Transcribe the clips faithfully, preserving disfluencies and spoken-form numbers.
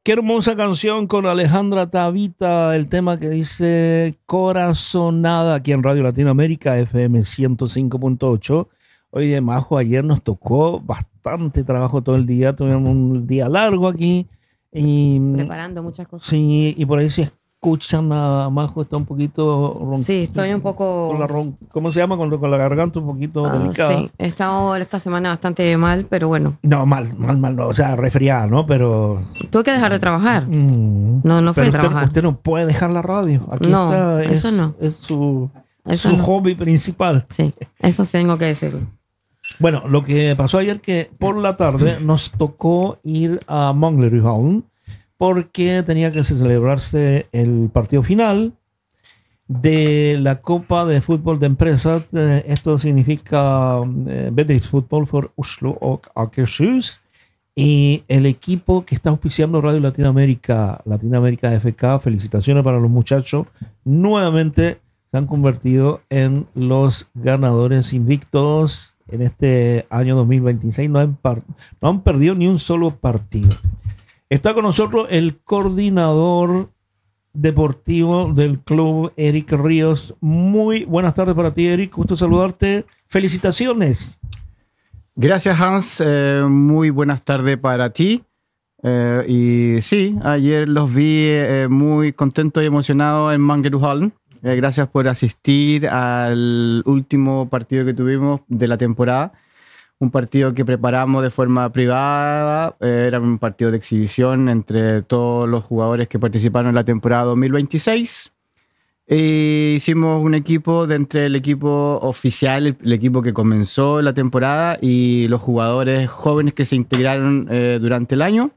Qué hermosa canción con Alejandra Tavita, el tema que dice Corazonada aquí en Radio Latinoamérica, F M ciento cinco punto ocho. Oye, Majo, ayer nos tocó bastante trabajo todo el día, tuvimos un día largo aquí. Y, preparando muchas cosas. Sí, y por ahí si escuchan a Majo está un poquito ron- Sí, estoy un poco... con la ron- ¿cómo se llama? Con, con la garganta un poquito Ah, delicada. sí, he estado esta semana bastante mal, pero bueno, No, mal, mal, mal, no, o sea, resfriada, ¿no? Pero... tuve que dejar de trabajar. Mm. No, no fui Pero a usted, trabajar. usted no puede dejar la radio. Aquí No, está, es, eso no. es su, Eso su no. hobby principal. Sí, eso sí tengo que decirlo. Bueno, lo que pasó ayer que por la tarde nos tocó ir a Manglerudhallen porque tenía que celebrarse el partido final de la Copa de Fútbol de Empresas. Eh, Esto significa eh, Bedriftsfotball for Oslo och Akershus. Y el equipo que está auspiciando Radio Latinoamérica, Latinoamérica F K, felicitaciones para los muchachos. Nuevamente se han convertido en los ganadores invictos en este año dos mil veintiséis. No han, par- no han perdido ni un solo partido. Está con nosotros el coordinador deportivo del club, Eric Ríos. Muy buenas tardes para ti, Eric. Gusto saludarte. Felicitaciones. Gracias, Hans. Eh, muy buenas tardes para ti. Eh, y sí, ayer los vi eh, muy contentos y emocionados en Manglerudhallen. Eh, gracias por asistir al último partido que tuvimos de la temporada. Un partido que preparamos de forma privada. Eh, era un partido de exhibición entre todos los jugadores que participaron en la temporada dos mil veintiséis. E hicimos un equipo de entre el equipo oficial, el, el equipo que comenzó la temporada, y los jugadores jóvenes que se integraron eh, durante el año.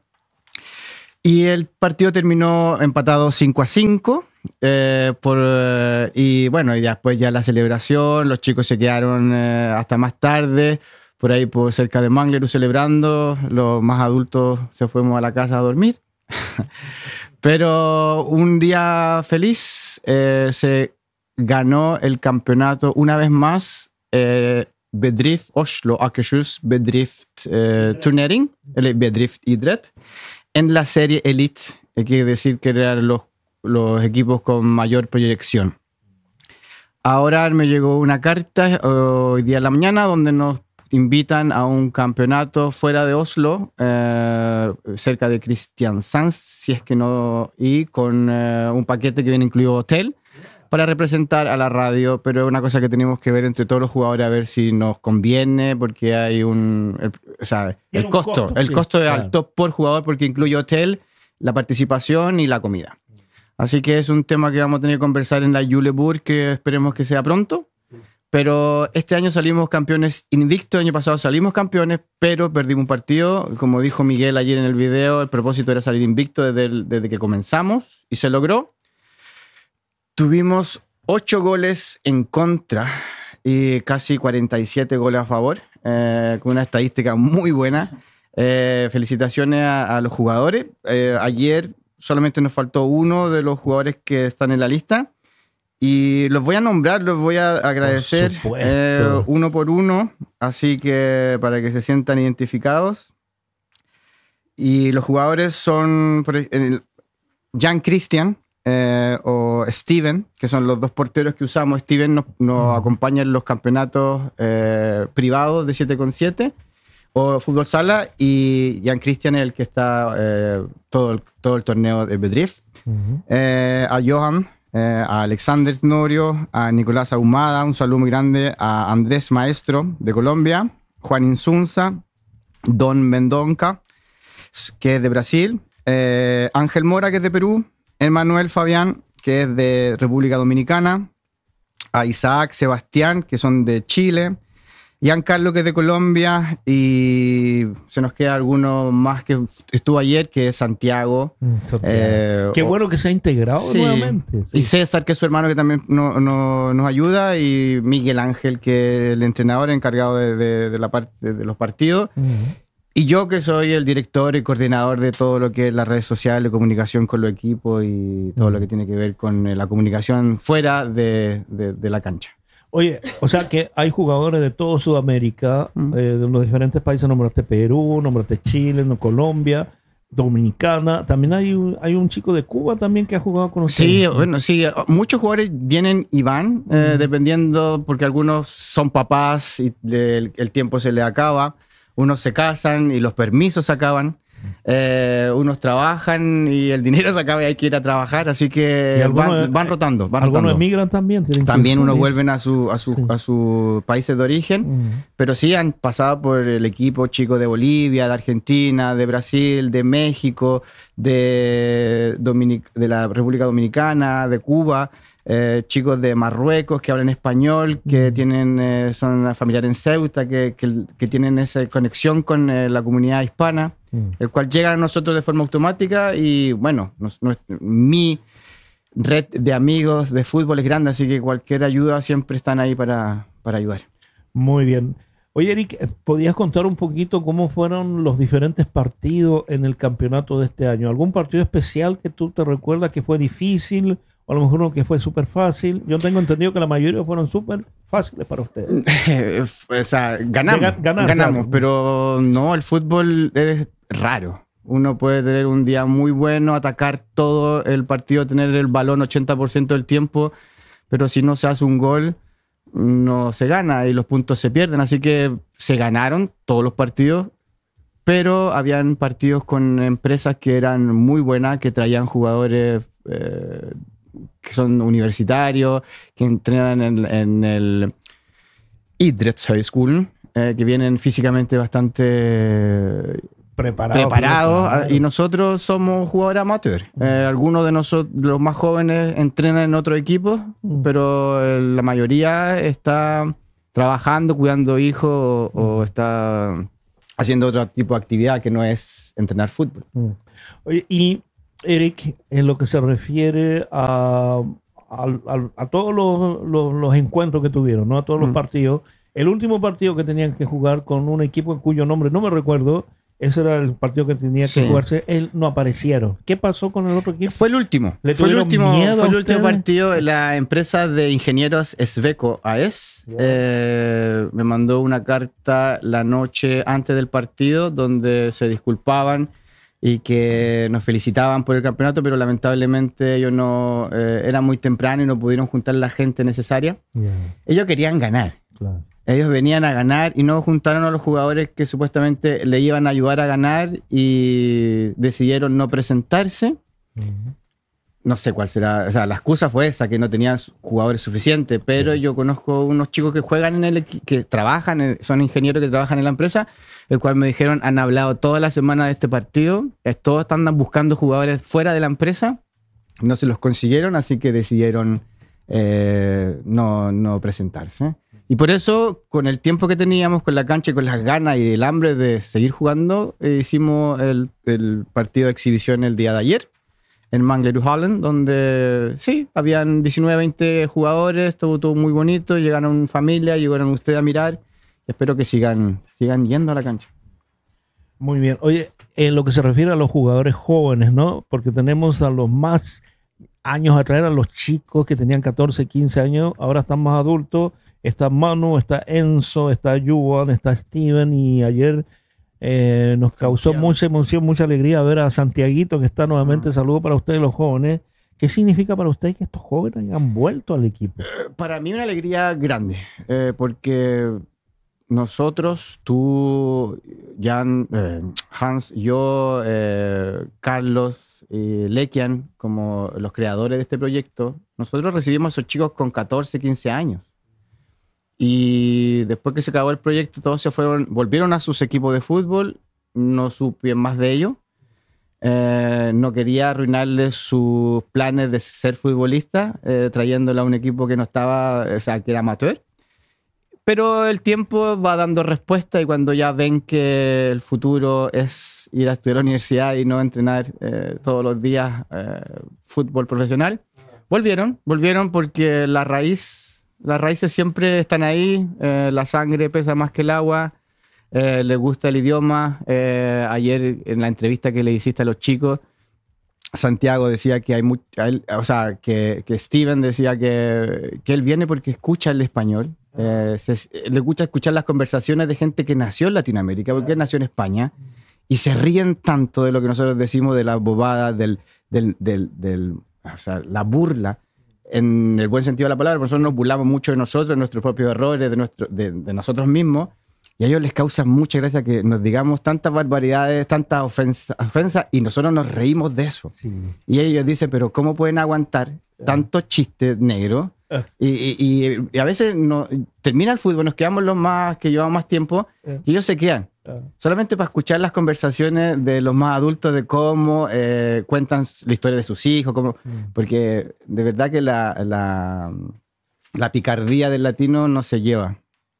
Y el partido terminó empatado cinco a cinco. Eh, por, eh, y bueno, y después ya la celebración, los chicos se quedaron eh, hasta más tarde, por ahí por cerca de Manglerud celebrando. Los más adultos se fuimos a la casa a dormir. Pero un día feliz, eh, se ganó el campeonato una vez más, eh, Bedrift Oslo Akershus Bedrift eh, Turnering, el Bedrift Idrett, en la serie Elite. Hay que decir que eran los, los equipos con mayor proyección. Ahora me llegó una carta hoy día en la mañana donde nos invitan a un campeonato fuera de Oslo, eh, cerca de Kristiansand, si es que no, y con eh, un paquete que viene incluido hotel para representar a la radio, pero es una cosa que tenemos que ver entre todos los jugadores a ver si nos conviene, porque hay un, el, o sea, el un costo, costo, el sí, costo es claro. alto por jugador porque incluye hotel, la participación y la comida. Así que es un tema que vamos a tener que conversar en la Juleburg, que esperemos que sea pronto. Pero este año salimos campeones invictos, el año pasado salimos campeones, pero perdimos un partido. Como dijo Miguel ayer en el video, el propósito era salir invicto desde, el, desde que comenzamos, y se logró. Tuvimos ocho goles en contra y casi cuarenta y siete goles a favor, eh, con una estadística muy buena. Eh, felicitaciones a, a los jugadores. Eh, ayer solamente nos faltó uno de los jugadores que están en la lista. Y los voy a nombrar, los voy a agradecer Por eh, supuesto. uno por uno, así que para que se sientan identificados. Y los jugadores son por ej- el- Jan Christian eh, o Steven, que son los dos porteros que usamos. Steven nos, nos Mm. acompaña en los campeonatos eh, privados de siete con siete o fútbol sala, y Jan Christian es el que está eh, todo, el, todo el torneo de Bedrift. Ujú. Eh, a Johan, eh, a Alexander Tenorio, a Nicolás Ahumada, un saludo muy grande, a Andrés Maestro de Colombia, Juan Insunza, Don Mendonca, que es de Brasil, eh, Ángel Mora, que es de Perú, Emanuel Fabián, que es de República Dominicana, a Isaac, Sebastián, que son de Chile, Giancarlo, que es de Colombia, y se nos queda alguno más que estuvo ayer, que es Santiago. Mm, Santiago. Eh, Qué o- bueno que se ha integrado Sí. nuevamente. Y Sí. César, que es su hermano, que también no- no- nos ayuda, y Miguel Ángel, que es el entrenador encargado de, de- de la parte de los partidos, Ujú. y yo, que soy el director y coordinador de todo lo que es las redes sociales, comunicación con los equipos y todo Mm. lo que tiene que ver con eh, la comunicación fuera de, de- de la cancha. Oye, o sea que hay jugadores de toda Sudamérica, Mm. eh, de los diferentes países. Nombraste Perú, nombraste Chile, no, Colombia. Dominicana. También hay un, hay un chico de Cuba también que ha jugado con ustedes. Sí, bueno, sí, muchos jugadores vienen y van, eh, Ujú. dependiendo, porque algunos son papás y el, el tiempo se les acaba, unos se casan y los permisos se acaban, eh, unos trabajan y el dinero se acaba y hay que ir a trabajar, así Y que algunos, van, van rotando, van Algunos rotando. emigran también. tienen que También unos salir. vuelven a su, a su, Sí. a sus países de origen. Ujú. Pero sí han pasado por el equipo chico de Bolivia, de Argentina, de Brasil, de México, de, Dominic- de la República Dominicana, de Cuba, eh, chicos de Marruecos que hablan español, que Mm. tienen, eh, son familiares en Ceuta, que, que, que tienen esa conexión con eh, la comunidad hispana, Mm. el cual llega a nosotros de forma automática y bueno, nos- nos- mi red de amigos de fútbol es grande, así que cualquier ayuda siempre están ahí para, para ayudar. Muy bien. Oye, Eric, ¿podías contar un poquito cómo fueron los diferentes partidos en el campeonato de este año? ¿Algún partido especial que tú te recuerdas que fue difícil o a lo mejor uno que fue súper fácil? Yo tengo entendido que la mayoría fueron súper fáciles para ustedes. O sea, ganamos, De ga- ganar, ganamos, claro. pero no, el fútbol es raro. Uno puede tener un día muy bueno, atacar todo el partido, tener el balón ochenta por ciento del tiempo, pero si no se hace un gol, no se gana y los puntos se pierden. Así que se ganaron todos los partidos, pero habían partidos con empresas que eran muy buenas, que traían jugadores eh, que son universitarios, que entrenan en, en el Idrottshögskolan, eh, que vienen físicamente bastante Preparado. preparados, claro. y nosotros somos jugadores amateurs. Eh, algunos de nosotros, los más jóvenes, entrenan en otro equipo, Mm. pero eh, la mayoría está trabajando, cuidando hijos o, o está haciendo otro tipo de actividad que no es entrenar fútbol. Mm. Oye, y Eric, en lo que se refiere a, a- a- a todos los, los- los encuentros que tuvieron, ¿no? A todos los Mm. partidos, el último partido que tenían que jugar con un equipo en cuyo nombre no me recuerdo, ese era el partido que tenía Sí. que jugarse, él no aparecieron. ¿Qué pasó con el otro equipo? Fue el último. ¿Le Fue el tuvieron último, miedo fue a el último ustedes? partido. La empresa de ingenieros Sweco A E S Ya. eh, me mandó una carta la noche antes del partido donde se disculpaban y que nos felicitaban por el campeonato, pero lamentablemente ellos no eh, era muy temprano y no pudieron juntar la gente necesaria. Ya, Ellos querían ganar. claro. Ellos venían a ganar y no juntaron a los jugadores que supuestamente le iban a ayudar a ganar y decidieron no presentarse. Ujú. No sé cuál será, o sea, la excusa fue esa, que no tenían jugadores suficientes, pero Sí. yo conozco unos chicos que juegan en el equi- que trabajan, en- son ingenieros que trabajan en la empresa, el cual me dijeron, han hablado toda la semana de este partido, eh, todos están buscando jugadores fuera de la empresa, no se los consiguieron, así que decidieron eh, no, no presentarse. Y por eso, con el tiempo que teníamos, con la cancha y con las ganas y el hambre de seguir jugando, eh, hicimos el, el partido de exhibición el día de ayer en Manglerud-Hallen, donde sí, habían diecinueve, veinte jugadores, estuvo todo muy bonito, llegaron familia, llegaron ustedes a mirar. Espero que sigan, sigan yendo a la cancha. Muy bien. Oye, en lo que se refiere a los jugadores jóvenes, ¿no? Porque tenemos a los más años atrás, a los chicos que tenían catorce, quince años, ahora están más adultos. Está Manu, está Enzo, está Juan, está Steven, y ayer eh, nos causó Santiago. mucha emoción, mucha alegría ver a Santiaguito, que está nuevamente. Mm. Saludo para ustedes los jóvenes. ¿Qué significa para ustedes que estos jóvenes hayan vuelto al equipo? Para mí una alegría grande, eh, porque nosotros, tú, Jan, eh, Hans, yo, eh, Carlos y Lekian, como los creadores de este proyecto, nosotros recibimos a esos chicos con catorce, quince años. Y después que se acabó el proyecto, todos se fueron, volvieron a sus equipos de fútbol, no supe más de ellos. Eh, no quería arruinarles sus planes de ser futbolista, eh, trayéndola a un equipo que no estaba, o sea, que era amateur. Pero el tiempo va dando respuesta, y cuando ya ven que el futuro es ir a estudiar a la universidad y no entrenar eh, todos los días eh, fútbol profesional, volvieron, volvieron porque la raíz, las raíces siempre están ahí, eh, la sangre pesa más que el agua. Eh, les gusta el idioma. Eh, ayer en la entrevista que le hiciste a los chicos, Santiago decía que hay mucho, o sea, que, que Steven decía que, que él viene porque escucha el español. Eh, se, le gusta escuchar las conversaciones de gente que nació en Latinoamérica, porque él nació en España, y se ríen tanto de lo que nosotros decimos, de las bobadas, del, del, del, del, o sea, la burla, en el buen sentido de la palabra. Nosotros nos burlamos mucho de nosotros, de nuestros propios errores, de, nuestro, de, de nosotros mismos, y a ellos les causa mucha gracia que nos digamos tantas barbaridades, tantas ofensas, ofensa, y nosotros nos reímos de eso. Sí. Y ellos dicen, pero ¿cómo pueden aguantar tantos chistes negros? Ah. Y, y, y, y a veces no, termina el fútbol, nos quedamos los más que llevamos más tiempo, Ah. y ellos se quedan. Ah. Solamente para escuchar las conversaciones de los más adultos de cómo eh, cuentan la historia de sus hijos, cómo, Mm. porque de verdad que la, la, la picardía del latino no se lleva.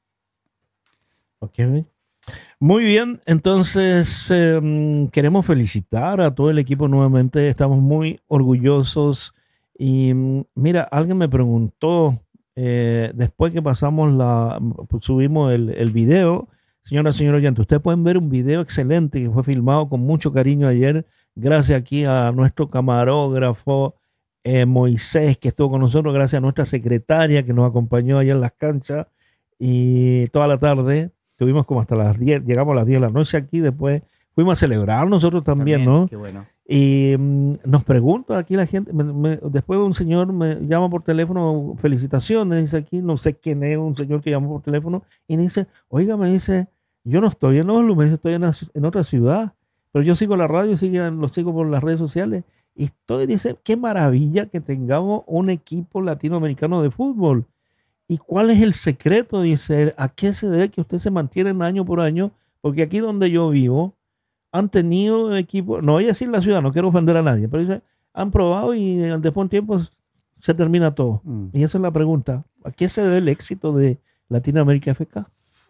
Ok. Muy bien, entonces eh, queremos felicitar a todo el equipo nuevamente, estamos muy orgullosos y mm, mira, alguien me preguntó eh, después que pasamos la, pues, subimos el, el video, señora, señor oyente, ustedes pueden ver un video excelente que fue filmado con mucho cariño ayer, gracias aquí a nuestro camarógrafo eh, Moisés que estuvo con nosotros, gracias a nuestra secretaria que nos acompañó ayer en las canchas y toda la tarde. Estuvimos como hasta las diez, llegamos a las diez de la noche aquí, después fuimos a celebrar nosotros también, ¿no? Qué bueno. Y mm, nos pregunta aquí la gente, me- me- después un señor me llama por teléfono, felicitaciones, dice aquí, no sé quién es, un señor que llama por teléfono, y me dice, oiga, me dice, yo no estoy en Oslo, me dice, estoy en, la ci- en otra ciudad, pero yo sigo la radio, sigo, lo sigo por las redes sociales, y estoy, dice, qué maravilla que tengamos un equipo latinoamericano de fútbol. ¿Y cuál es el secreto? Dice, ¿a qué se debe que usted se mantiene año por año? Porque aquí donde yo vivo, han tenido equipos, no voy a decir la ciudad, no quiero ofender a nadie, pero dice, han probado y eh, después de un tiempo se termina todo. Mm. Y esa es la pregunta. ¿A qué se debe el éxito de Latinoamérica F K?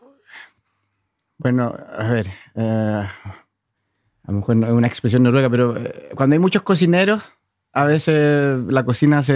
Bueno, a ver, eh, a lo mejor no es una expresión noruega, pero eh, cuando hay muchos cocineros, a veces la cocina se